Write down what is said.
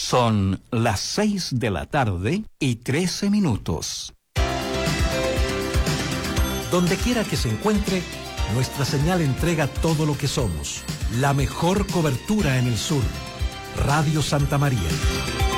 Son las 6:13 p.m. Donde quiera que se encuentre, nuestra señal entrega todo lo que somos. La mejor cobertura en el sur. Radio Santa María.